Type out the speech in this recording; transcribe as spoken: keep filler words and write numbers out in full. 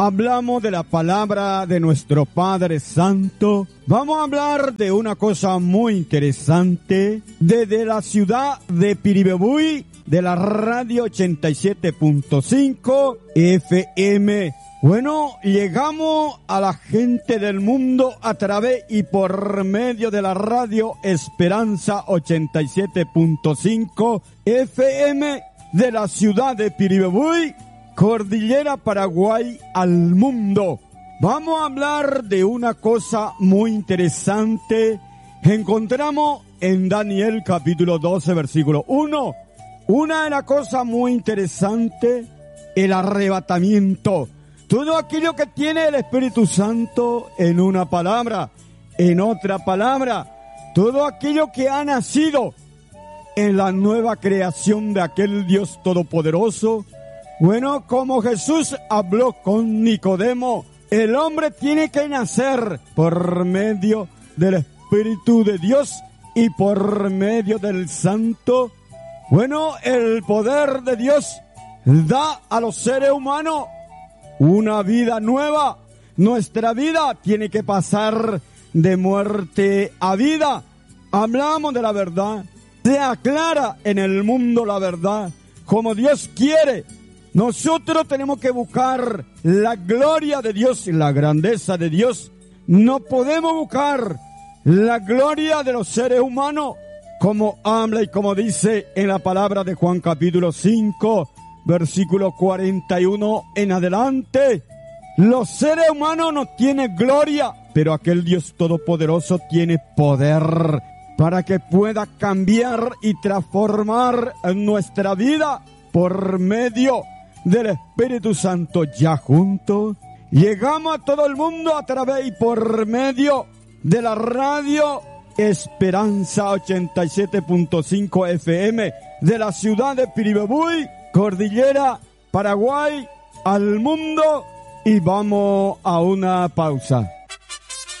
hablamos de la palabra de nuestro Padre Santo. Vamos a hablar de una cosa muy interesante. Desde la ciudad de Piribebuy, de la radio ochenta y siete punto cinco F M. Bueno, llegamos a la gente del mundo a través y por medio de la radio Esperanza ochenta y siete punto cinco F M de la ciudad de Piribebuy, Cordillera Paraguay, al mundo. Vamos a hablar de una cosa muy interesante. Encontramos en Daniel capítulo doce versículo uno. Una de las cosas muy interesantes, el arrebatamiento. Todo aquello que tiene el Espíritu Santo en una palabra, en otra palabra, todo aquello que ha nacido en la nueva creación de aquel Dios todopoderoso. Bueno, como Jesús habló con Nicodemo, el hombre tiene que nacer por medio del Espíritu de Dios y por medio del Santo. Bueno, el poder de Dios da a los seres humanos una vida nueva. Nuestra vida tiene que pasar de muerte a vida. Hablamos de la verdad. Se aclara en el mundo la verdad como Dios quiere. Nosotros tenemos que buscar la gloria de Dios y la grandeza de Dios. No podemos buscar la gloria de los seres humanos, como habla y como dice en la palabra de Juan capítulo cinco, versículo cuarenta y uno en adelante. Los seres humanos no tienen gloria, pero aquel Dios todopoderoso tiene poder para que pueda cambiar y transformar nuestra vida por medio del Espíritu Santo. Ya juntos llegamos a todo el mundo a través y por medio de la radio Esperanza ochenta y siete punto cinco F M de la ciudad de Piribebuy, Cordillera Paraguay, al mundo. Y vamos a una pausa.